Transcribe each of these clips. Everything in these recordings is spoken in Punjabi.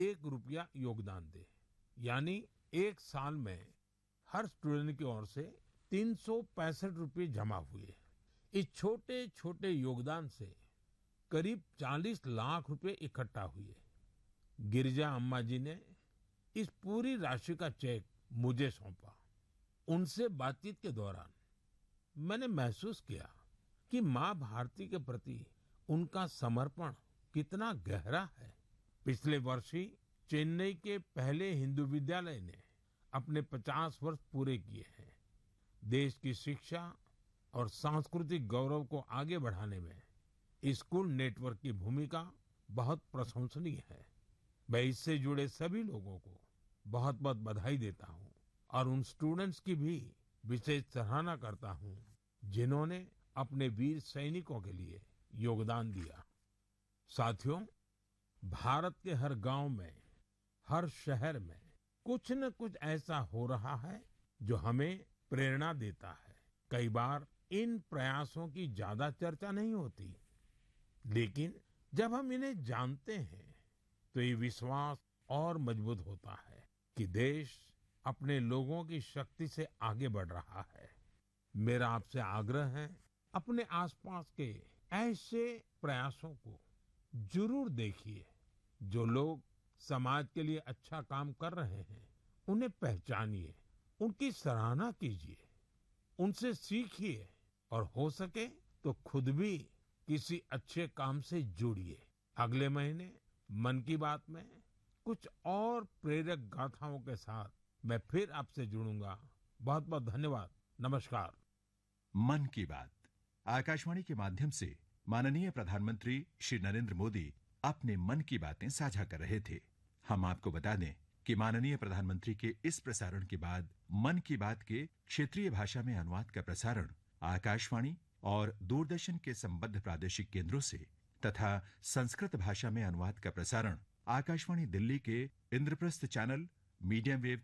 1 रुपया योगदान दे। यानी एक साल में हर स्टूडेंट की ओर से 365 रुपये जमा हुए। इस छोटे छोटे योगदान से करीब 40 लाख रुपए इकट्ठा हुए। गिरिजा अम्मा जी ने इस पूरी राशि का चेक मुझे सौंपा। उनसे बातचीत के दौरान मैंने महसूस किया कि माँ भारती के प्रति उनका समर्पण कितना गहरा है। पिछले वर्ष ही चेन्नई के पहले हिंदू विद्यालय ने अपने 50 वर्ष पूरे किए हैं। देश की शिक्षा और सांस्कृतिक गौरव को आगे बढ़ाने में स्कूल नेटवर्क की भूमिका बहुत प्रशंसनीय है। मैं इससे जुड़े सभी लोगों को बहुत बहुत बधाई देता हूँ और उन स्टूडेंट्स की भी विशेष सराहना करता हूँ जिन्होंने अपने वीर सैनिकों के लिए योगदान दिया। साथियों, भारत के हर गांव में, हर शहर में कुछ न कुछ ऐसा हो रहा है जो हमें प्रेरणा देता है। कई बार इन प्रयासों की ज्यादा चर्चा नहीं होती, लेकिन जब हम इन्हें जानते हैं तो ये विश्वास और मजबूत होता है कि देश अपने लोगों की शक्ति से आगे बढ़ रहा है। मेरा आपसे आग्रह है, अपने आसपास के ऐसे प्रयासों को जरूर देखिए। जो लोग समाज के लिए अच्छा काम कर रहे हैं, उन्हें पहचानिए, उनकी सराहना कीजिए, उनसे सीखिए और हो सके तो खुद भी किसी अच्छे काम से जुड़िए। अगले महीने मन की बात में कुछ और प्रेरक गाथाओं के साथ मैं फिर आपसे जुड़ूंगा। बहुत बहुत धन्यवाद। नमस्कार। मन की बात आकाशवाणी के माध्यम से माननीय प्रधानमंत्री श्री नरेंद्र मोदी अपने मन की बातें साझा कर रहे थे। हम आपको बता दें कि माननीय प्रधानमंत्री के इस प्रसारण के बाद मन की बात के क्षेत्रीय भाषा में अनुवाद का प्रसारण आकाशवाणी और दूरदर्शन के संबद्ध प्रादेशिक केंद्रों से तथा संस्कृत भाषा में अनुवाद का प्रसारण आकाशवाणी दिल्ली के Indraprastha channel medium wave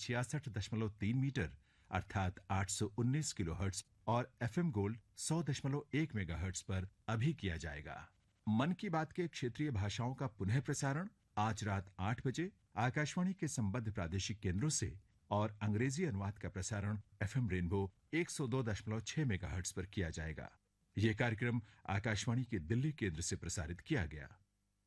366.3 metre अर्थात 819 किलोहर्ट्ज और एफएम गोल्ड 100.1 मेगाहर्ट्ज पर अभी किया जाएगा। मन की बात के क्षेत्रीय भाषाओं का पुनः प्रसारण आज रात 8 बजे आकाशवाणी के संबद्ध प्रादेशिक केंद्रों से और अंग्रेजी अनुवाद का प्रसारण एफएम रेनबो 102.6 मेगाहर्ट्ज पर किया जाएगा। यह कार्यक्रम आकाशवाणी के दिल्ली केंद्र से प्रसारित किया गया।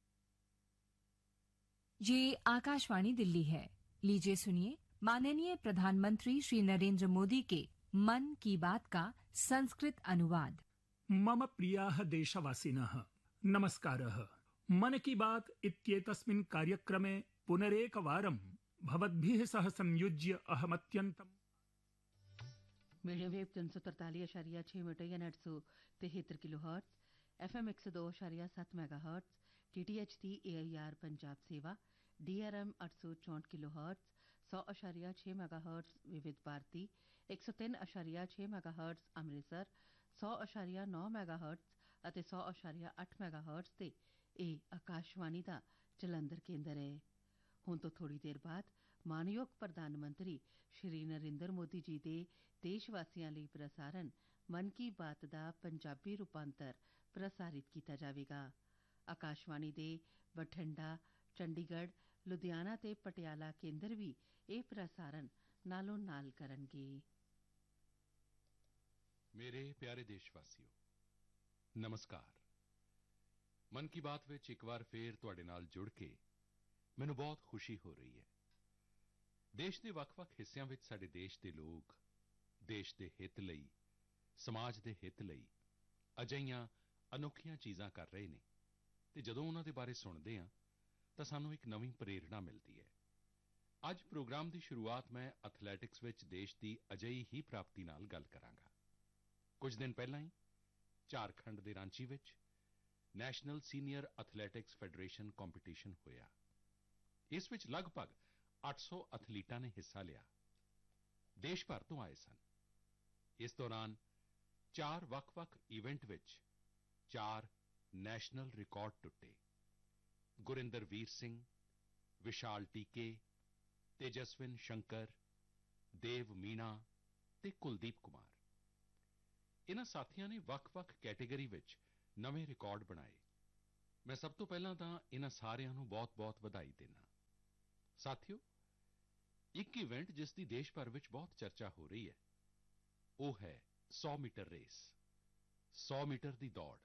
ये आकाशवाणी दिल्ली है। लीजिए सुनिए माननीय प्रधानमंत्री श्री नरेंद्र मोदी के मन की बात का संस्कृत अनुवाद। मम प्रियाः देशवासिनः नमस्कारः। मन की बात इत्येतस्मिन् कार्यक्रमे पुनरेकवारं भवद्भिः सह संयुज्य अहमत्यन्तम् मीडियम वेव 343.6 मीटर या 873 किलोहर्ट्ज, एफएम 102.7 मेगाहर्ट्ज, टीटीएच दी एआईआर पंजाब सेवा, डीआरएम 864 किलोहर्ट्ज, 100.6 मेगाहर्ट्ज विविध भारती, 103.6 मेगाहर्ट्ज ਅੰਮ੍ਰਿਤਸਰ, 100.9 ਮੈਗਾਹਰਟਜ਼ ਅਤੇ 100.8 ਮੈਗਾਹਰਟਜ਼ ਤੇ ਇਹ ਆਕਾਸ਼ਵਾਣੀ ਦਾ ਜਲੰਧਰ ਕੇਂਦਰ ਹੈ। ਹੁਣ ਤੋਂ ਥੋੜੀ ਦੇਰ ਬਾਅਦ ਮਾਨਯੋਗ ਪ੍ਰਧਾਨ ਮੰਤਰੀ ਸ਼੍ਰੀ ਨਰਿੰਦਰ ਮੋਦੀ ਜੀ ਦੇ ਦੇਸ਼ ਵਾਸੀਆਂ ਲਈ ਪ੍ਰਸਾਰਣ ਮਨ ਕੀ ਬਾਤ ਦਾ ਪੰਜਾਬੀ ਰੂਪਾਂਤਰ ਪ੍ਰਸਾਰਿਤ ਕੀਤਾ ਜਾਵੇਗਾ। ਆਕਾਸ਼ਵਾਣੀ ਦੇ ਬਠਿੰਡਾ, ਚੰਡੀਗੜ੍ਹ, ਲੁਧਿਆਣਾ ਤੇ ਪਟਿਆਲਾ ਕੇਂਦਰ ਵੀ ਇਹ ਪ੍ਰਸਾਰਣ ਨਾਲੋਂ ਨਾਲ ਕਰਨਗੇ। मेरे प्यारे देशवासियों, नमस्कार। मन की बात ਵਿੱਚ ਇੱਕ ਵਾਰ ਫੇਰ ਤੁਹਾਡੇ ਨਾਲ ਜੁੜ ਕੇ ਮੈਨੂੰ ਬਹੁਤ ਖੁਸ਼ੀ ਹੋ ਰਹੀ ਹੈ। ਦੇਸ਼ ਦੇ ਵੱਖ-ਵੱਖ ਹਿੱਸਿਆਂ ਵਿੱਚ ਸਾਡੇ ਦੇਸ਼ ਦੇ ਲੋਕ ਦੇਸ਼ ਦੇ ਹਿੱਤ ਲਈ, ਸਮਾਜ ਦੇ ਹਿੱਤ ਲਈ ਅਜਿਹੀਆਂ ਅਨੋਖੀਆਂ ਚੀਜ਼ਾਂ ਕਰ ਰਹੇ ਨੇ ਤੇ ਜਦੋਂ ਉਹਨਾਂ ਦੇ ਬਾਰੇ ਸੁਣਦੇ ਹਾਂ ਤਾਂ ਸਾਨੂੰ ਇੱਕ ਨਵੀਂ ਪ੍ਰੇਰਣਾ ਮਿਲਦੀ ਹੈ। ਅੱਜ ਪ੍ਰੋਗਰਾਮ ਦੀ ਸ਼ੁਰੂਆਤ ਮੈਂ ਐਥਲੈਟਿਕਸ ਵਿੱਚ ਦੇਸ਼ ਦੀ ਅਜਿਹੀ ਹੀ ਪ੍ਰਾਪਤੀ ਨਾਲ ਗੱਲ ਕਰਾਂਗਾ। ਕੁਝ ਦਿਨ ਪਹਿਲਾਂ ਹੀ ਝਾਰਖੰਡ ਦੇ ਰਾਂਚੀ ਵਿੱਚ national senior athletics federation competition ਹੋਇਆ। ਇਸ ਵਿੱਚ ਲਗਭਗ 800 ਐਥਲੀਟਾਂ ਨੇ ਹਿੱਸਾ ਲਿਆ। ਦੇਸ਼ ਭਰ ਤੋਂ ਆਏ ਸਨ। ਇਸ ਦੌਰਾਨ 4 ਵੱਖ-ਵੱਖ ਇਵੈਂਟ ਵਿੱਚ 4 ਨੈਸ਼ਨਲ ਰਿਕਾਰਡ ਟੁੱਟੇ। ਗੁਰਿੰਦਰ ਵੀਰ ਸਿੰਘ, ਵਿਸ਼ਾਲ ਟੀਕੇ, ਤੇਜਸਵਿਨ ਸ਼ੰਕਰ, ਦੇਵ ਮੀਣਾ ਤੇ ਕੁਲਦੀਪ ਕੁਮਾਰ। ਇਨ੍ਹਾਂ ਸਾਥੀਆਂ ਨੇ ਵੱਖ-ਵੱਖ ਕੈਟੇਗਰੀ ਵਿੱਚ ਨਵੇਂ ਰਿਕਾਰਡ ਬਣਾਏ। ਮੈਂ ਸਭ ਤੋਂ ਪਹਿਲਾਂ ਤਾਂ ਇਨ੍ਹਾਂ ਸਾਰਿਆਂ ਨੂੰ ਬਹੁਤ-ਬਹੁਤ ਵਧਾਈ ਦਿੰਦਾ। ਸਾਥੀਓ, ਇੱਕ ਇਵੈਂਟ ਜਿਸ ਦੀ ਦੇਸ਼ ਭਰ ਵਿੱਚ ਬਹੁਤ ਚਰਚਾ ਹੋ ਰਹੀ ਹੈ ਉਹ ਹੈ 100 ਮੀਟਰ ਰੇਸ। 100 ਮੀਟਰ ਦੀ ਦੌੜ।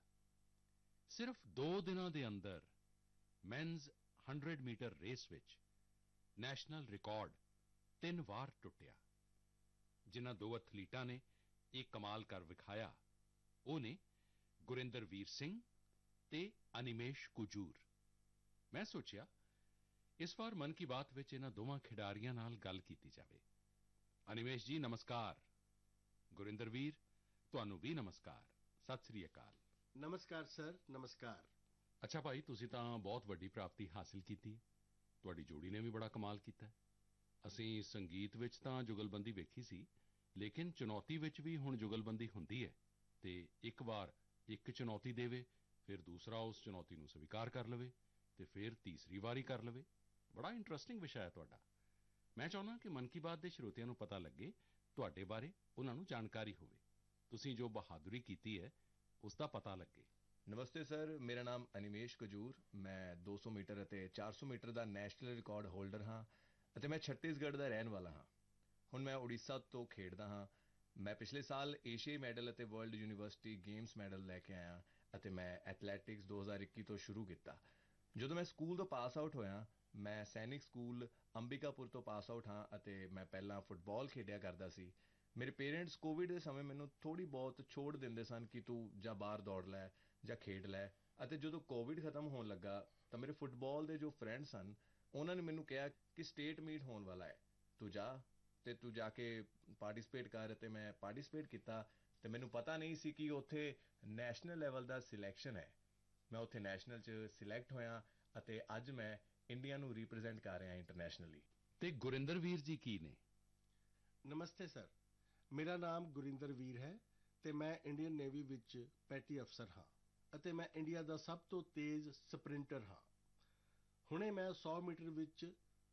ਸਿਰਫ 2 ਦਿਨਾਂ ਦੇ ਅੰਦਰ ਮੈਨਜ਼ 100 ਮੀਟਰ ਰੇਸ ਵਿੱਚ ਨੈਸ਼ਨਲ ਰਿਕਾਰਡ 3 ਵਾਰ ਟੁੱਟਿਆ। ਜਿਨ੍ਹਾਂ 2 ਐਥਲੀਟਾਂ ਨੇ ਇਹ ਕਮਾਲ ਕਰ ਵਿਖਾਇਆ ਉਹ ਨੇ ਗੁਰਿੰਦਰ ਵੀਰ ਸਿੰਘ ਤੇ ਅਨਿਮੇਸ਼ ਕੁਜੂਰ। ਮੈਂ ਸੋਚਿਆ ਇਸ ਵਾਰ ਮਨ ਕੀ ਬਾਤ ਵਿੱਚ ਇਹਨਾਂ ਦੋਵਾਂ ਖਿਡਾਰੀਆਂ ਨਾਲ ਗੱਲ ਕੀਤੀ ਜਾਵੇ। ਅਨਿਮੇਸ਼ ਜੀ ਨਮਸਕਾਰ। ਗੁਰਿੰਦਰ ਵੀਰ ਤੁਹਾਨੂੰ ਵੀ ਨਮਸਕਾਰ। ਸਤਿ ਸ੍ਰੀ ਅਕਾਲ। ਨਮਸਕਾਰ ਸਰ, ਨਮਸਕਾਰ। ਅੱਛਾ ਭਾਈ, ਤੁਸੀਂ ਤਾਂ ਬਹੁਤ ਵੱਡੀ ਪ੍ਰਾਪਤੀ ਹਾਸਿਲ ਕੀਤੀ। ਤੁਹਾਡੀ ਜੋੜੀ ਨੇ ਵੀ ਬੜਾ ਕਮਾਲ ਕੀਤਾ। ਅਸੀਂ ਸੰਗੀਤ ਵਿੱਚ ਤਾਂ ਜੁਗਲਬੰਦੀ ਵੇਖੀ ਸੀ, ਲੇਕਿਨ ਚੁਣੌਤੀ ਵਿੱਚ ਵੀ ਹੁਣ ਜੁਗਲਬੰਦੀ ਹੁੰਦੀ ਹੈ ਤੇ ਇੱਕ ਵਾਰ ਇੱਕ ਚੁਣੌਤੀ ਦੇਵੇ, ਫਿਰ ਦੂਸਰਾ ਉਸ ਚੁਣੌਤੀ ਨੂੰ ਸਵੀਕਾਰ ਕਰ ਲਵੇ ਤੇ ਫਿਰ ਤੀਸਰੀ ਵਾਰੀ ਕਰ ਲਵੇ। ਬੜਾ ਇੰਟਰਸਟਿੰਗ ਵਿਸ਼ਾ ਹੈ ਤੁਹਾਡਾ। ਮੈਂ ਚਾਹੁੰਦਾ ਕਿ ਮਨ ਕੀ ਬਾਤ ਦੇ ਸਰੋਤਿਆਂ ਨੂੰ ਪਤਾ ਲੱਗੇ, ਤੁਹਾਡੇ ਬਾਰੇ ਉਹਨਾਂ ਨੂੰ ਜਾਣਕਾਰੀ ਹੋਵੇ, ਤੁਸੀਂ ਜੋ ਬਹਾਦਰੀ ਕੀਤੀ ਹੈ ਉਸ ਦਾ ਪਤਾ ਲੱਗੇ। ਨਮਸਤੇ ਸਰ, ਮੇਰਾ ਨਾਮ ਅਨਿਮੇਸ਼ ਕੁਜੂਰ। ਮੈਂ 200 ਮੀਟਰ ਅਤੇ 400 ਮੀਟਰ ਦਾ ਨੈਸ਼ਨਲ ਰਿਕਾਰਡ ਹੋਲਡਰ ਹਾਂ ਅਤੇ ਮੈਂ ਛੱਤੀਸਗੜ੍ਹ ਦਾ ਰਹਿਣ ਵਾਲਾ ਹਾਂ। ਹੁਣ ਮੈਂ ਉੜੀਸਾ ਤੋਂ ਖੇਡਦਾ ਹਾਂ। ਮੈਂ ਪਿਛਲੇ ਸਾਲ ਏਸ਼ੀਆਈ ਮੈਡਲ ਅਤੇ ਵਰਲਡ ਯੂਨੀਵਰਸਿਟੀ ਗੇਮਸ ਮੈਡਲ ਲੈ ਕੇ ਆਇਆ ਅਤੇ ਮੈਂ ਐਥਲੈਟਿਕਸ 2021 ਤੋਂ ਸ਼ੁਰੂ ਕੀਤਾ। ਜਦੋਂ ਮੈਂ ਸਕੂਲ ਤੋਂ ਪਾਸ ਆਊਟ ਹੋਇਆ, ਮੈਂ ਸੈਨਿਕ ਸਕੂਲ ਅੰਬਿਕਾਪੁਰ ਤੋਂ ਪਾਸ ਆਊਟ ਹਾਂ ਅਤੇ ਮੈਂ ਪਹਿਲਾਂ ਫੁੱਟਬਾਲ ਖੇਡਿਆ ਕਰਦਾ ਸੀ। ਮੇਰੇ ਪੇਰੈਂਟਸ ਕੋਵਿਡ ਦੇ ਸਮੇਂ ਮੈਨੂੰ ਥੋੜ੍ਹੀ ਬਹੁਤ ਛੋੜ ਦਿੰਦੇ ਸਨ ਕਿ ਤੂੰ ਜਾਂ ਬਾਹਰ ਦੌੜ ਲੈ ਜਾਂ ਖੇਡ ਲੈ, ਅਤੇ ਜਦੋਂ ਕੋਵਿਡ ਖਤਮ ਹੋਣ ਲੱਗਾ ਤਾਂ ਮੇਰੇ ਫੁੱਟਬਾਲ ਦੇ ਜੋ ਫਰੈਂਡ ਸਨ ਉਹਨਾਂ ਨੇ ਮੈਨੂੰ ਕਿਹਾ ਕਿ ਸਟੇਟ ਮੀਟ ਹੋਣ ਵਾਲਾ ਹੈ, ਤੂੰ ਜਾ ਅਤੇ ਤੂੰ ਜਾ ਕੇ ਪਾਰਟੀਸਪੇਟ ਕਰ। ਅਤੇ ਮੈਂ ਪਾਰਟੀਸਪੇਟ ਕੀਤਾ ਅਤੇ ਮੈਨੂੰ ਪਤਾ ਨਹੀਂ ਸੀ ਕਿ ਉੱਥੇ ਨੈਸ਼ਨਲ ਲੈਵਲ ਦਾ ਸਿਲੈਕਸ਼ਨ ਹੈ। ਮੈਂ ਉੱਥੇ ਨੈਸ਼ਨਲ 'ਚ ਸਿਲੈਕਟ ਹੋਇਆ ਅਤੇ ਅੱਜ ਮੈਂ ਇੰਡੀਆ ਨੂੰ ਰਿਪਰੈਜ਼ੈਂਟ ਕਰ ਰਿਹਾ ਇੰਟਰਨੈਸ਼ਨਲੀ। ਤੇ ਗੁਰਿੰਦਰ ਵੀਰ ਜੀ ਕੀ ਨੇ? ਨਮਸਤੇ ਸਰ, ਮੇਰਾ ਨਾਮ ਗੁਰਿੰਦਰ ਵੀਰ ਹੈ ਤੇ ਮੈਂ ਇੰਡੀਅਨ ਨੇਵੀ ਵਿੱਚ ਪੈਟੀ ਅਫਸਰ ਹਾਂ ਅਤੇ ਮੈਂ ਇੰਡੀਆ ਦਾ ਸਭ ਤੋਂ ਤੇਜ਼ ਸਪ੍ਰਿੰਟਰ ਹਾਂ। ਹੁਣੇ ਮੈਂ 100 ਮੀਟਰ ਵਿੱਚ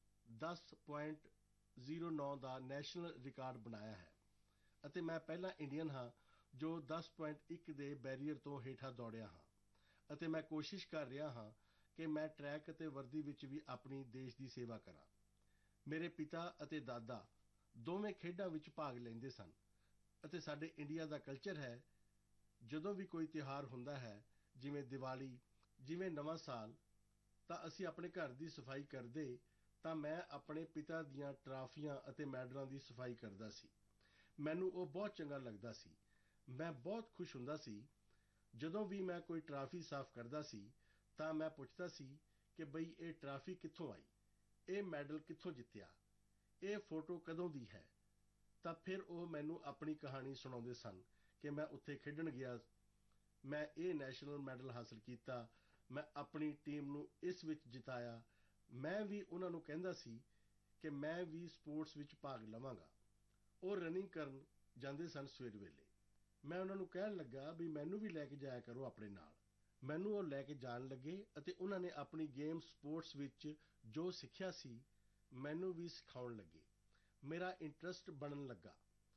10.09 ਦਾ ਨੈਸ਼ਨਲ ਰਿਕਾਰਡ ਬਣਾਇਆ ਹੈ ਅਤੇ ਮੈਂ ਪਹਿਲਾ ਇੰਡੀਅਨ ਹਾਂ ਜੋ 10.1 ਦੇ ਬੈਰੀਅਰ ਤੋਂ ਹੇਠਾਂ ਦੌੜਿਆ ਹਾਂ ਅਤੇ ਮੈਂ ਕੋਸ਼ਿਸ਼ ਕਰ ਰਿਹਾ ਹਾਂ ਕਿ ਮੈਂ ਟਰੈਕ ਅਤੇ ਵਰਦੀ ਵਿੱਚ ਵੀ ਆਪਣੀ ਦੇਸ਼ ਦੀ ਸੇਵਾ ਕਰਾਂ। ਮੇਰੇ ਪਿਤਾ ਅਤੇ ਦਾਦਾ ਦੋਵੇਂ ਖੇਡਾਂ ਵਿੱਚ ਭਾਗ ਲੈਂਦੇ ਸਨ ਅਤੇ ਸਾਡੇ ਇੰਡੀਆ ਦਾ ਕਲਚਰ ਹੈ, ਜਦੋਂ ਵੀ ਕੋਈ ਤਿਉਹਾਰ ਹੁੰਦਾ ਹੈ ਜਿਵੇਂ ਦੀਵਾਲੀ, ਜਿਵੇਂ ਨਵਾਂ ਸਾਲ, ਤਾਂ ਅਸੀਂ ਆਪਣੇ ਘਰ ਦੀ ਸਫਾਈ ਕਰਦੇ ਤਾਂ ਮੈਂ ਆਪਣੇ ਪਿਤਾ ਦੀਆਂ ਟਰਾਫੀਆਂ ਅਤੇ ਮੈਡਲਾਂ ਦੀ ਸਫਾਈ ਕਰਦਾ ਸੀ। ਮੈਨੂੰ ਉਹ ਬਹੁਤ ਚੰਗਾ ਲੱਗਦਾ ਸੀ। ਮੈਂ ਬਹੁਤ ਖੁਸ਼ ਹੁੰਦਾ ਸੀ। ਜਦੋਂ ਵੀ ਮੈਂ ਕੋਈ ਟਰਾਫੀ ਸਾਫ਼ ਕਰਦਾ ਸੀ ਤਾਂ ਮੈਂ ਪੁੱਛਦਾ ਸੀ ਕਿ ਬਈ ਇਹ ਟਰਾਫੀ ਕਿੱਥੋਂ ਆਈ, ਇਹ ਮੈਡਲ ਕਿੱਥੋਂ ਜਿੱਤਿਆ, ਇਹ ਫੋਟੋ ਕਦੋਂ ਦੀ ਹੈ। ਤਾਂ ਫਿਰ ਉਹ ਮੈਨੂੰ ਆਪਣੀ ਕਹਾਣੀ ਸੁਣਾਉਂਦੇ ਸਨ ਕਿ ਮੈਂ ਉੱਥੇ ਖੇਡਣ ਗਿਆ, ਮੈਂ ਇਹ ਨੈਸ਼ਨਲ ਮੈਡਲ ਹਾਸਲ ਕੀਤਾ, ਮੈਂ ਆਪਣੀ ਟੀਮ ਨੂੰ ਇਸ ਵਿੱਚ ਜਿਤਾਇਆ। ਮੈਂ ਵੀ ਉਹਨਾਂ ਨੂੰ ਕਹਿੰਦਾ ਸੀ ਕਿ ਮੈਂ ਵੀ ਸਪੋਰਟਸ ਵਿੱਚ ਭਾਗ ਲਵਾਂਗਾ। ਉਹ ਰਨਿੰਗ ਕਰਨ ਜਾਂਦੇ ਸਨ ਸਵੇਰ ਵੇਲੇ। ਮੈਂ ਉਹਨਾਂ ਨੂੰ ਕਹਿਣ ਲੱਗਾ ਵੀ ਮੈਨੂੰ ਵੀ ਲੈ ਕੇ ਜਾਇਆ ਕਰੋ ਆਪਣੇ ਨਾਲ। ਮੈਨੂੰ ਉਹ ਲੈ ਕੇ ਜਾਣ ਲੱਗੇ ਅਤੇ ਉਹਨਾਂ ਨੇ ਆਪਣੀ ਗੇਮ ਸਪੋਰਟਸ ਵਿੱਚ ਜੋ ਸਿੱਖਿਆ ਸੀ ਮੈਨੂੰ ਵੀ ਸਿਖਾਉਣ ਲੱਗੇ। ਮੇਰਾ ਇੰਟਰਸਟ ਬਣਨ ਲੱਗਾ।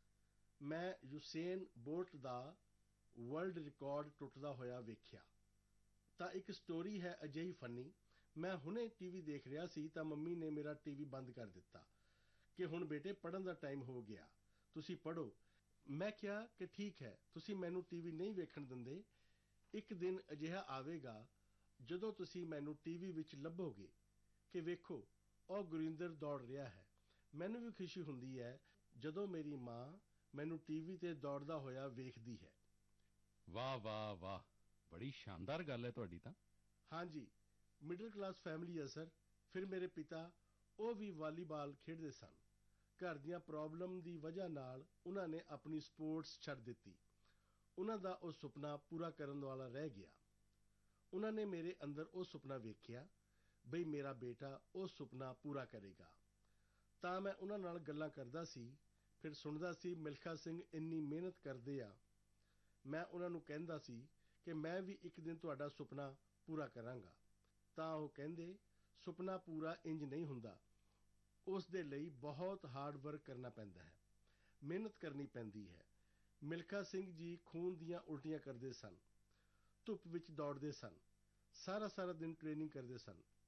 ਮੈਂ ਯੂਸੇਨ ਬੋਲਟ ਦਾ ਵਰਲਡ ਰਿਕਾਰਡ ਟੁੱਟਦਾ ਹੋਇਆ ਵੇਖਿਆ। ਤਾਂ ਇੱਕ ਸਟੋਰੀ ਹੈ ਅਜਿਹੀ ਫਨੀ। ਮੈਂ ਹੁਣੇ ਟੀਵੀ ਦੇਖ ਰਿਹਾ ਸੀ ਤਾਂ ਮੰਮੀ ਨੇ ਮੇਰਾ ਟੀਵੀ ਬੰਦ ਕਰ ਦਿੱਤਾ ਕਿ ਹੁਣ ਬੇਟੇ ਪੜ੍ਹਨ ਦਾ ਟਾਈਮ ਹੋ ਗਿਆ, ਤੁਸੀਂ ਪੜ੍ਹੋ। ਮੈਂ ਕਿਹਾ ਕਿ ਠੀਕ ਹੈ, ਤੁਸੀਂ ਮੈਨੂੰ ਟੀਵੀ ਨਹੀਂ ਵੇਖਣ ਦਿੰਦੇ। ਇੱਕ ਦਿਨ ਅਜਿਹਾ ਆਵੇਗਾ ਜਦੋਂ ਤੁਸੀਂ ਮੈਨੂੰ ਟੀਵੀ ਵਿੱਚ ਲੱਭੋਗੇ ਕਿ ਵੇਖੋ ਉਹ ਗੁਰਿੰਦਰ ਦੌੜ ਰਿਹਾ ਹੈ। ਮੈਨੂੰ ਵੀ ਖੁਸ਼ੀ ਹੁੰਦੀ ਹੈ ਜਦੋਂ ਮੇਰੀ ਮਾਂ ਮੈਨੂੰ ਟੀਵੀ ਤੇ ਦੌੜਦਾ ਹੋਇਆ ਵੇਖਦੀ ਹੈ। ਵਾਹ ਵਾਹ ਵਾਹ, ਬੜੀ ਸ਼ਾਨਦਾਰ ਗੱਲ ਹੈ ਤੁਹਾਡੀ ਤਾਂ। ਹਾਂਜੀ, ਮਿਡਲ ਕਲਾਸ ਫੈਮਿਲੀ ਹੈ ਸਰ। ਫਿਰ ਮੇਰੇ ਪਿਤਾ, ਉਹ ਵੀ ਵਾਲੀਬਾਲ ਖੇਡਦੇ ਸਨ। ਘਰ ਦੀਆਂ ਪ੍ਰੋਬਲਮ ਦੀ ਵਜ੍ਹਾ ਨਾਲ ਉਹਨਾਂ ਨੇ ਆਪਣੀ ਸਪੋਰਟਸ ਛੱਡ ਦਿੱਤੀ। ਉਹਨਾਂ ਦਾ ਉਹ ਸੁਪਨਾ ਪੂਰਾ ਕਰਨ ਵਾਲਾ ਰਹਿ ਗਿਆ। ਉਹਨਾਂ ਨੇ ਮੇਰੇ ਅੰਦਰ ਉਹ ਸੁਪਨਾ ਵੇਖਿਆ ਬਈ ਮੇਰਾ ਬੇਟਾ ਉਹ ਸੁਪਨਾ ਪੂਰਾ ਕਰੇਗਾ। ਤਾਂ ਮੈਂ ਉਹਨਾਂ ਨਾਲ ਗੱਲਾਂ ਕਰਦਾ ਸੀ, ਫਿਰ ਸੁਣਦਾ ਸੀ ਮਿਲਖਾ ਸਿੰਘ ਇੰਨੀ ਮਿਹਨਤ ਕਰਦੇ ਆ। ਮੈਂ ਉਹਨਾਂ ਨੂੰ ਕਹਿੰਦਾ ਸੀ ਕਿ ਮੈਂ ਵੀ ਇੱਕ ਦਿਨ ਤੁਹਾਡਾ ਸੁਪਨਾ ਪੂਰਾ ਕਰਾਂਗਾ। ਤਾਂ ਉਹ ਕਹਿੰਦੇ ਸੁਪਨਾ ਪੂਰਾ ਇੰਜ ਨਹੀਂ ਹੁੰਦਾ, ਉਸ ਦੇ ਲਈ ਬਹੁਤ ਹਾਰਡ ਵਰਕ ਕਰਨਾ ਪੈਂਦਾ ਹੈ, ਮਿਹਨਤ ਕਰਨੀ ਪੈਂਦੀ ਹੈ। ਮਿਲਖਾ ਸਿੰਘ ਜੀ ਖੂਨ ਦੀਆਂ ਉਲਟੀਆਂ ਕਰਦੇ ਸਨ, ਧੁੱਪ ਵਿੱਚ ਦੌੜਦੇ ਸਨ, ਸਾਰਾ ਦਿਨ ਟ੍ਰੇਨਿੰਗ ਕਰਦੇ ਸਨ।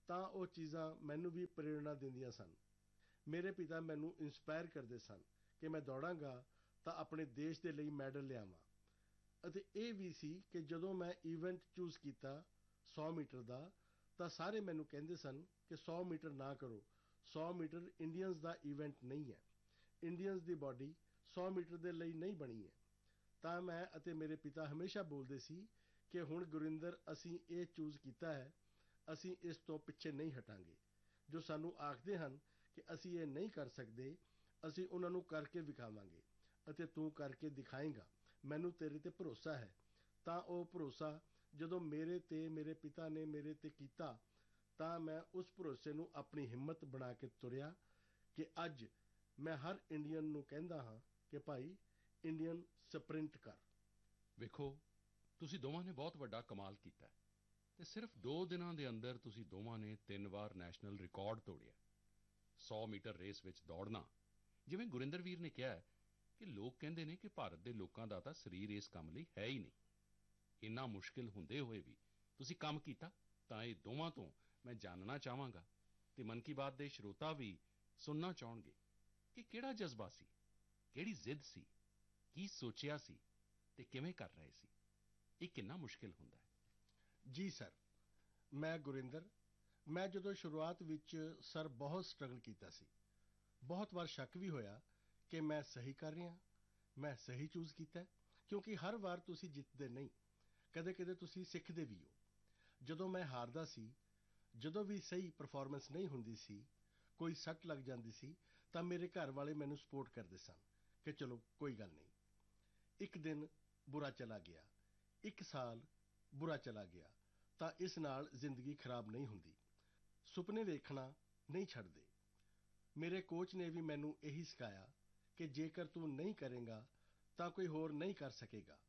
ਤਾਂ ਉਹ ਚੀਜ਼ਾਂ ਮੈਨੂੰ ਵੀ ਪ੍ਰੇਰਣਾ ਦਿੰਦੀਆਂ ਸਨ। ਮੇਰੇ ਪਿਤਾ ਮੈਨੂੰ ਇਨਸਪਾਇਰ ਕਰਦੇ ਸਨ ਕਿ ਮੈਂ ਦੌੜਾਂਗਾ ਤਾਂ ਆਪਣੇ ਦੇਸ਼ ਦੇ ਲਈ ਮੈਡਲ ਲਿਆਵਾਂ। ਅਤੇ ਇਹ ਵੀ ਸੀ ਕਿ ਜਦੋਂ ਮੈਂ ਇਵੈਂਟ ਚੂਜ਼ ਕੀਤਾ 100 ਮੀਟਰ ਦਾ, ਤਾਂ ਸਾਰੇ ਮੈਨੂੰ ਕਹਿੰਦੇ ਸਨ ਕਿ 100 ਮੀਟਰ ਨਾ ਕਰੋ, 100 ਮੀਟਰ ਇੰਡੀਅਨਸ ਦਾ ਇਵੈਂਟ ਨਹੀਂ ਹੈ, ਇੰਡੀਅਨਸ ਦੀ ਬਾਡੀ 100 ਮੀਟਰ ਦੇ ਲਈ ਨਹੀਂ ਬਣੀ ਹੈ। ਤਾਂ ਮੈਂ ਅਤੇ ਮੇਰੇ ਪਿਤਾ ਹਮੇਸ਼ਾ ਬੋਲਦੇ ਸੀ ਕਿ ਹੁਣ ਗੁਰਿੰਦਰ, ਅਸੀਂ ਇਹ ਚੂਜ਼ ਕੀਤਾ ਹੈ, ਅਸੀਂ ਇਸ ਤੋਂ ਪਿੱਛੇ ਨਹੀਂ ਹਟਾਂਗੇ। ਜੋ ਸਾਨੂੰ ਆਖਦੇ ਹਨ ਕਿ ਅਸੀਂ ਇਹ ਨਹੀਂ ਕਰ ਸਕਦੇ, ਅਸੀਂ ਉਹਨਾਂ ਨੂੰ ਕਰਕੇ ਵਿਖਾਵਾਂਗੇ ਅਤੇ ਤੂੰ ਕਰਕੇ ਦਿਖਾਏਂਗਾ, ਮੈਨੂੰ ਤੇਰੇ ਤੇ ਭਰੋਸਾ ਹੈ। ਤਾਂ ਉਹ ਭਰੋਸਾ ਜਦੋਂ ਮੇਰੇ ਤੇ ਮੇਰੇ ਪਿਤਾ ਨੇ ਮੇਰੇ ਤੇ ਕੀਤਾ, ਤਾਂ ਮੈਂ ਉਸ ਭਰੋਸੇ ਨੂੰ ਆਪਣੀ ਹਿੰਮਤ ਬਣਾ ਕੇ ਤੁਰਿਆ ਕਿ ਅੱਜ ਮੈਂ ਹਰ ਇੰਡੀਅਨ ਨੂੰ ਕਹਿੰਦਾ ਹਾਂ ਕਿ ਭਾਈ, ਇੰਡੀਅਨ ਸਪ੍ਰਿੰਟ ਕਰ। ਵੇਖੋ, ਤੁਸੀਂ ਦੋਵਾਂ ਨੇ ਬਹੁਤ ਵੱਡਾ ਕਮਾਲ ਕੀਤਾ ਹੈ ਤੇ ਸਿਰਫ 2 ਦਿਨਾਂ ਦੇ ਅੰਦਰ ਤੁਸੀਂ ਦੋਵਾਂ ਨੇ 3 ਵਾਰ ਨੈਸ਼ਨਲ ਰਿਕਾਰਡ ਤੋੜਿਆ। 100 ਮੀਟਰ ਰੇਸ ਵਿੱਚ ਦੌੜਨਾ, ਜਿਵੇਂ ਗੁਰਿੰਦਰ ਵੀਰ ਨੇ ਕਿਹਾ ਹੈ ਕਿ ਲੋਕ ਕਹਿੰਦੇ ਨੇ ਕਿ ਭਾਰਤ ਦੇ ਲੋਕਾਂ ਦਾ ਤਾਂ ਸਰੀਰ ਇਸ ਕੰਮ ਲਈ ਹੈ ਹੀ ਨਹੀਂ। ਇੰਨਾ ਮੁਸ਼ਕਿਲ ਹੁੰਦੇ ਹੋਏ ਵੀ ਤੁਸੀਂ ਕੰਮ ਕੀਤਾ, ਤਾਂ ਇਹ ਦੋਵਾਂ ਤੋਂ ਮੈਂ ਜਾਣਨਾ ਚਾਹਾਂਗਾ ਤੇ ਮਨ ਕੀ ਬਾਤ ਦੇ ਸਰੋਤਾ ਵੀ ਸੁਣਨਾ ਚਾਹਣਗੇ ਕਿ ਕਿਹੜਾ ਜਜ਼ਬਾ ਸੀ, ਕਿਹੜੀ ਜ਼ਿੱਦ ਸੀ, ਕੀ ਸੋਚਿਆ ਸੀ ਤੇ ਕਿਵੇਂ ਕਰ ਰਹੇ ਸੀ। ਇਹ ਕਿੰਨਾ ਮੁਸ਼ਕਿਲ ਹੁੰਦਾ ਹੈ। ਜੀ ਸਰ, ਮੈਂ ਗੁਰਿੰਦਰ, ਮੈਂ ਜਦੋਂ ਸ਼ੁਰੂਆਤ ਵਿੱਚ ਸਰ ਬਹੁਤ ਸਟਰਗਲ ਕੀਤਾ ਸੀ। ਬਹੁਤ ਵਾਰ ਸ਼ੱਕ ਵੀ ਹੋਇਆ ਕਿ ਮੈਂ ਸਹੀ ਕਰ ਰਿਹਾ, ਮੈਂ ਸਹੀ ਚੂਜ਼ ਕੀਤਾ, ਕਿਉਂਕਿ ਹਰ ਵਾਰ ਤੁਸੀਂ ਜਿੱਤਦੇ ਨਹੀਂ, ਕਦੇ-ਕਦੇ ਤੁਸੀਂ ਸਿੱਖਦੇ ਵੀ ਹੋ। ਜਦੋਂ ਮੈਂ ਹਾਰਦਾ ਸੀ, ਜਦੋਂ ਵੀ ਸਹੀ ਪਰਫਾਰਮੈਂਸ ਨਹੀਂ ਹੁੰਦੀ ਸੀ, ਕੋਈ ਸੱਟ ਲੱਗ ਜਾਂਦੀ ਸੀ, ਤਾਂ ਮੇਰੇ ਘਰ ਵਾਲੇ ਮੈਨੂੰ ਸਪੋਰਟ ਕਰਦੇ ਸਨ ਕਿ ਚਲੋ ਕੋਈ ਗੱਲ ਨਹੀਂ। ਇੱਕ ਦਿਨ ਬੁਰਾ ਚਲਾ ਗਿਆ, 1 ਸਾਲ ਬੁਰਾ ਚਲਾ ਗਿਆ, ਤਾਂ ਇਸ ਨਾਲ ਜ਼ਿੰਦਗੀ ਖਰਾਬ ਨਹੀਂ ਹੁੰਦੀ। ਸੁਪਨੇ ਵੇਖਣਾ ਨਹੀਂ ਛੱਡਦੇ। ਮੇਰੇ ਕੋਚ ਨੇ ਵੀ ਮੈਨੂੰ ਇਹੀ ਸਿਖਾਇਆ ਕਿ ਜੇਕਰ ਤੂੰ ਨਹੀਂ ਕਰੇਂਗਾ ਤਾਂ ਕੋਈ ਹੋਰ ਨਹੀਂ ਕਰ ਸਕੇਗਾ।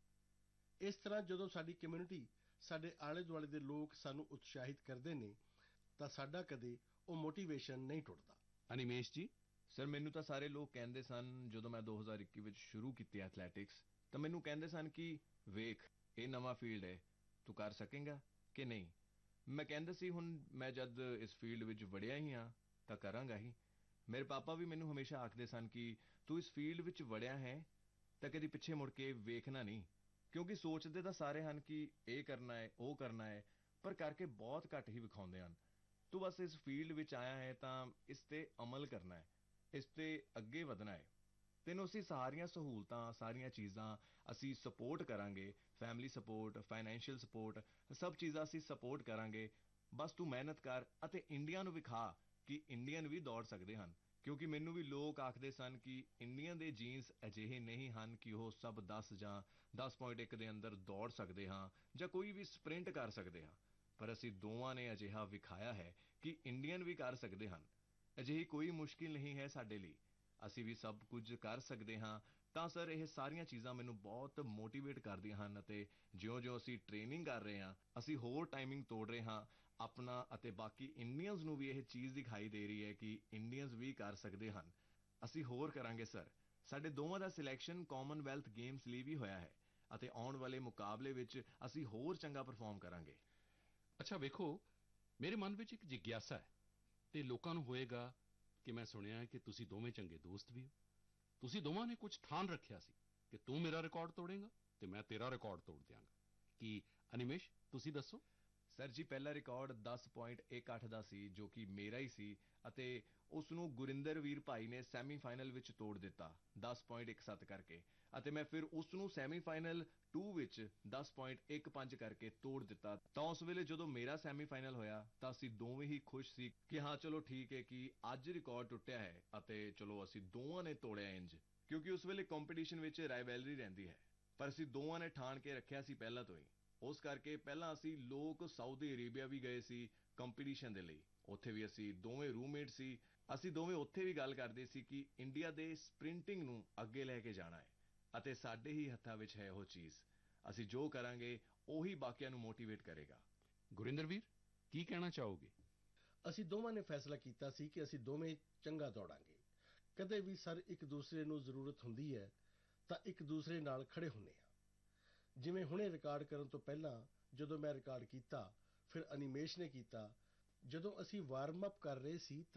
ਇਸ ਤਰ੍ਹਾਂ ਜਦੋਂ ਸਾਡੀ ਕਮਿਊਨਿਟੀ, ਸਾਡੇ ਆਲੇ-ਦੁਆਲੇ ਦੇ ਲੋਕ ਸਾਨੂੰ ਉਤਸ਼ਾਹਿਤ ਕਰਦੇ ਨੇ, ਤਾਂ ਸਾਡਾ ਕਦੇ ਉਹ ਮੋਟੀਵੇਸ਼ਨ ਨਹੀਂ ਟੁੱਟਦਾ। ਅਨਿਮੇਸ਼ ਜੀ। ਸਰ, ਮੈਨੂੰ ਤਾਂ ਸਾਰੇ ਲੋਕ ਕਹਿੰਦੇ ਸਨ, ਜਦੋਂ ਮੈਂ 2021 ਵਿੱਚ ਸ਼ੁਰੂ ਕੀਤੀ ਐਥਲੈਟਿਕਸ, ਤਾਂ ਮੈਨੂੰ ਕਹਿੰਦੇ ਸਨ ਕਿ ਵੇਖ, ਇਹ ਨਵਾਂ ਫੀਲਡ ਹੈ, ਤੂੰ ਕਰ ਸਕੇਂਗਾ ਕਿ ਨਹੀਂ। ਮੈਂ ਕਹਿੰਦਾ ਸੀ ਹੁਣ ਮੈਂ ਜਦ ਇਸ ਫੀਲਡ ਵਿੱਚ ਵੜਿਆ ਹੀ ਹਾਂ ਤਾਂ ਕਰਾਂਗਾ ਹੀ। ਮੇਰੇ ਪਾਪਾ ਵੀ ਮੈਨੂੰ ਹਮੇਸ਼ਾ ਆਖਦੇ ਸਨ ਕਿ ਤੂੰ ਇਸ ਫੀਲਡ ਵਿੱਚ ਵੜਿਆ ਹੈ ਤਾਂ ਕਦੀ ਪਿੱਛੇ ਮੁੜ ਕੇ ਵੇਖਣਾ ਨਹੀਂ, ਕਿਉਂਕਿ ਸੋਚਦੇ ਤਾਂ ਸਾਰੇ ਹਨ ਕਿ ਇਹ ਕਰਨਾ ਹੈ, ਉਹ ਕਰਨਾ ਹੈ, ਪਰ ਕਰਕੇ ਬਹੁਤ ਘੱਟ ਹੀ ਵਿਖਾਉਂਦੇ ਹਨ। ਤੂੰ ਬਸ ਇਸ ਫੀਲਡ ਵਿੱਚ ਆਇਆ ਹੈ ਤਾਂ ਇਸ ਤੇ ਅਮਲ ਕਰਨਾ ਹੈ, ਇਸ ਤੇ ਅੱਗੇ ਵਧਣਾ ਹੈ। ਤੈਨੂੰ ਅਸੀਂ ਸਾਰੀਆਂ ਸਹੂਲਤਾਂ, ਸਾਰੀਆਂ ਚੀਜ਼ਾਂ ਅਸੀਂ ਸਪੋਰਟ ਕਰਾਂਗੇ, ਫੈਮਿਲੀ ਸਪੋਰਟ, ਫਾਈਨੈਂਸ਼ੀਅਲ ਸਪੋਰਟ, ਸਭ ਚੀਜ਼ਾਂ ਅਸੀਂ ਸਪੋਰਟ ਕਰਾਂਗੇ। ਬਸ ਤੂੰ ਮਿਹਨਤ ਕਰ ਅਤੇ ਇੰਡੀਆ ਨੂੰ ਵਿਖਾ ਕਿ ਇੰਡੀਅਨ ਵੀ ਦੌੜ ਸਕਦੇ ਹਨ, ਕਿਉਂਕਿ ਮੈਨੂੰ ਵੀ ਲੋਕ ਆਖਦੇ ਸਨ ਕਿ ਇੰਡੀਅਨ ਦੇ ਜੀਨਸ ਅਜਿਹੇ ਨਹੀਂ ਹਨ ਕਿ ਉਹ ਸਭ 10 ਜਾਂ 10.1 ਦੇ ਅੰਦਰ ਦੌੜ ਸਕਦੇ ਹਾਂ ਜਾਂ ਕੋਈ ਵੀ ਸਪ੍ਰਿੰਟ ਕਰ ਸਕਦੇ ਹਾਂ, ਪਰ ਅਸੀਂ ਦੋਵਾਂ ਨੇ ਅਜਿਹਾ ਵਿਖਾਇਆ ਹੈ ਕਿ ਇੰਡੀਅਨ ਵੀ ਕਰ ਸਕਦੇ ਹਨ। ਅਜਿਹੀ ਕੋਈ ਮੁਸ਼ਕਿਲ ਨਹੀਂ ਹੈ ਸਾਡੇ ਲਈ, ਅਸੀਂ ਵੀ ਸਭ ਕੁਝ ਕਰ ਸਕਦੇ ਹਾਂ। ਤਾਂ ਸਰ, ਇਹ ਸਾਰੀਆਂ ਚੀਜ਼ਾਂ ਮੈਨੂੰ ਬਹੁਤ ਮੋਟੀਵੇਟ ਕਰਦੀਆਂ ਹਨ ਅਤੇ ਜਿਉਂ-ਜਿਉਂ ਅਸੀਂ ਟ੍ਰੇਨਿੰਗ ਕਰ ਰਹੇ ਹਾਂ, ਅਸੀਂ ਹੋਰ ਟਾਈਮਿੰਗ ਤੋੜ ਰਹੇ ਹਾਂ ਆਪਣਾ, ਅਤੇ ਬਾਕੀ ਇੰਡੀਅਨਸ ਨੂੰ ਵੀ ਇਹ ਚੀਜ਼ ਦਿਖਾਈ ਦੇ ਰਹੀ ਹੈ ਕਿ ਇੰਡੀਅਨਸ ਵੀ ਕਰ ਸਕਦੇ ਹਨ। ਅਸੀਂ ਹੋਰ ਕਰਾਂਗੇ ਸਰ। ਸਾਡੇ ਦੋਵਾਂ ਦਾ ਸਿਲੈਕਸ਼ਨ ਕਾਮਨਵੈਲਥ ਗੇਮਸ ਲਈ ਵੀ ਹੋਇਆ ਹੈ ਅਤੇ ਆਉਣ ਵਾਲੇ ਮੁਕਾਬਲੇ ਵਿੱਚ ਅਸੀਂ ਹੋਰ ਚੰਗਾ ਪਰਫਾਰਮ ਕਰਾਂਗੇ। ਅੱਛਾ ਵੇਖੋ, ਮੇਰੇ ਮਨ ਵਿੱਚ ਇੱਕ ਜਿਗਿਆਸਾ ਹੈ ਤੇ ਲੋਕਾਂ ਨੂੰ ਹੋਏਗਾ ਕਿ ਮੈਂ ਸੁਣਿਆ ਹੈ ਕਿ ਤੁਸੀਂ ਦੋਵੇਂ ਚੰਗੇ ਦੋਸਤ ਵੀ ਹੋ। ਤੁਸੀਂ ਦੋਵਾਂ ਨੇ ਕੁਝ ਠਾਣ ਰੱਖਿਆ ਸੀ ਕਿ ਤੂੰ ਮੇਰਾ ਰਿਕਾਰਡ ਤੋੜੇਂਗਾ ਤੇ ਮੈਂ ਤੇਰਾ ਰਿਕਾਰਡ ਤੋੜ ਦਿਆਂਗਾ। ਕੀ ਅਨਿਮੇਸ਼, ਤੁਸੀਂ ਦੱਸੋ। ਸਰ ਜੀ, ਪਹਿਲਾ ਰਿਕਾਰਡ 10.18 ਦਾ ਸੀ, ਜੋ ਕਿ ਮੇਰਾ ਹੀ ਸੀ, ਅਤੇ ਉਸ ਨੂੰ ਗੁਰਿੰਦਰ ਵੀਰ ਭਾਈ ਨੇ ਸੈਮੀਫਾਈਨਲ ਵਿੱਚ ਤੋੜ ਦਿੱਤਾ 10.17 ਕਰਕੇ, ਅਤੇ ਮੈਂ ਫਿਰ ਉਸ ਨੂੰ ਸੈਮੀਫਾਈਨਲ 2 ਵਿੱਚ 10.15 ਕਰਕੇ ਤੋੜ ਦਿੱਤਾ। ਤਾਂ ਉਸ ਵੇਲੇ ਜਦੋਂ ਮੇਰਾ ਸੈਮੀਫਾਈਨਲ ਹੋਇਆ ਤਾਂ ਅਸੀਂ ਦੋਵੇਂ ਹੀ ਖੁਸ਼ ਸੀ ਕਿ ਹਾਂ ਚਲੋ ਠੀਕ ਹੈ ਕਿ ਅੱਜ ਰਿਕਾਰਡ ਟੁੱਟਿਆ ਹੈ ਅਤੇ ਚਲੋ ਅਸੀਂ ਦੋਵਾਂ ਨੇ ਤੋੜਿਆ ਇੰਜ, ਕਿਉਂਕਿ ਉਸ ਵੇਲੇ ਕੰਪੀਟੀਸ਼ਨ ਵਿੱਚ ਰਾਈਵੈਲਰੀ ਰਹਿੰਦੀ ਹੈ, ਪਰ ਅਸੀਂ ਦੋਵਾਂ ਨੇ ਠਾਣ ਕੇ ਰੱਖਿਆ ਸੀ ਪਹਿਲਾਂ ਤੋਂ ਹੀ। ਉਸ ਕਰਕੇ ਪਹਿਲਾਂ ਅਸੀਂ ਲੋਕ ਸਾਊਦੀ ਅਰੇਬੀਆ ਵੀ ਗਏ ਸੀ ਕੰਪੀਟੀਸ਼ਨ ਦੇ ਲਈ, ਉੱਥੇ ਵੀ ਅਸੀਂ ਦੋਵੇਂ ਰੂਮਮੇਟ ਸੀ। ਅਸੀਂ ਦੋਵੇਂ ਉੱਥੇ ਵੀ ਗੱਲ ਕਰਦੇ ਸੀ ਕਿ ਇੰਡੀਆ ਦੇ ਸਪ੍ਰਿੰਟਿੰਗ ਨੂੰ ਅੱਗੇ ਲੈ ਕੇ ਜਾਣਾ ਹੈ ਅਤੇ ਸਾਡੇ ਹੀ ਹੱਥਾਂ ਵਿੱਚ ਹੈ ਉਹ ਚੀਜ਼। ਅਸੀਂ ਜੋ ਕਰਾਂਗੇ ਉਹੀ ਬਾਕੀਆਂ ਨੂੰ ਮੋਟੀਵੇਟ ਕਰੇਗਾ। ਗੁਰਿੰਦਰ ਵੀਰ, ਕੀ ਕਹਿਣਾ ਚਾਹੋਗੇ। ਅਸੀਂ ਦੋਵਾਂ ਨੇ ਫੈਸਲਾ ਕੀਤਾ ਸੀ ਕਿ ਅਸੀਂ ਦੋਵੇਂ ਚੰਗਾ ਦੌੜਾਂਗੇ। ਕਦੇ ਵੀ ਸਰ ਇੱਕ ਦੂਸਰੇ ਨੂੰ ਜ਼ਰੂਰਤ ਹੁੰਦੀ ਹੈ ਤਾਂ ਇੱਕ ਦੂਸਰੇ ਨਾਲ ਖੜੇ ਹੁੰਦੇ ਹਾਂ। ਜਿਵੇਂ ਹੁਣੇ ਰਿਕਾਰਡ ਕਰਨ ਤੋਂ ਪਹਿਲਾਂ ਜਦੋਂ ਮੈਂ ਰਿਕਾਰਡ ਕੀਤਾ, ਫਿਰ ਅਨਿਮੇਸ਼ ਨੇ ਕੀਤਾ, ਜਦੋਂ ਅਸੀਂ ਵਾਰਮ ਅਪ ਕਰ ਰਹੇ ਸੀ